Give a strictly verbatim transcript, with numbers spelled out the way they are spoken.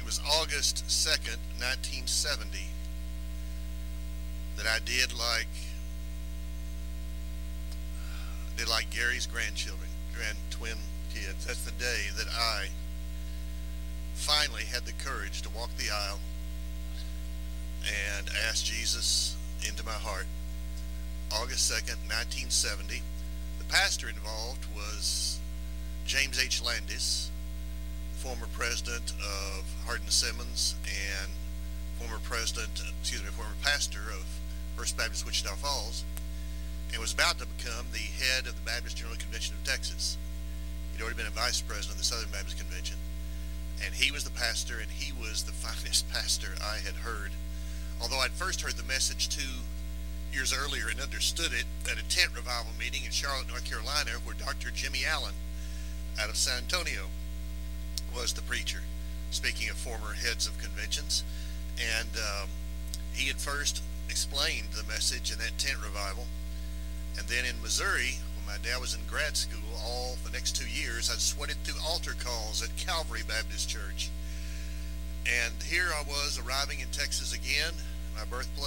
was August second, nineteen seventy, that I did like did like Gary's grandchildren, grand twin kids. That's the day that I finally had the courage to walk the aisle and ask Jesus into my heart. August second, nineteen seventy. The pastor involved was James H. Landis, former president of Hardin Simmons and former president, excuse me, former pastor of First Baptist Wichita Falls, and was about to become the head of the Baptist General Convention of Texas. He'd already been a vice president of the Southern Baptist Convention, and he was the pastor, and he was the finest pastor I had heard. Although I'd first heard the message two years earlier and understood it at a tent revival meeting in Charlotte, North Carolina, where Doctor Jimmy Allen out of San Antonio was the preacher, speaking of former heads of conventions. And um, he had first explained the message in that tent revival. And then in Missouri, when my dad was in grad school, all the next two years, I sweated through altar calls at Calvary Baptist Church. And here I was arriving in Texas again, my birthplace.